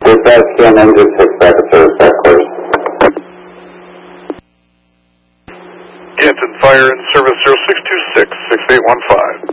Dispatch CM engine 6 back at service, back course. Canton Fire in service 0626-6815.